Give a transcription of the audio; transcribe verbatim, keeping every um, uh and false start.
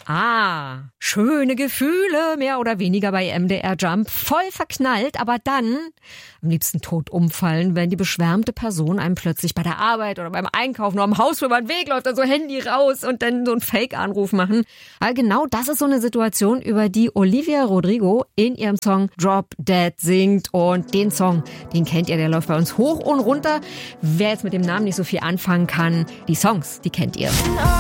Ah, schöne Gefühle, mehr oder weniger bei M D R Jump. Voll verknallt, aber dann am liebsten tot umfallen, wenn die beschwärmte Person einem plötzlich bei der Arbeit oder beim Einkaufen oder am Haus über den Weg läuft, also Handy raus und dann so einen Fake-Anruf machen. Weil genau das ist so eine Situation, über die Olivia Rodrigo in ihrem Song Drop Dead singt. Und den Song, den kennt ihr, der läuft bei uns hoch und runter. Wer jetzt mit dem Namen nicht so viel anfangen kann, die Songs, die kennt ihr.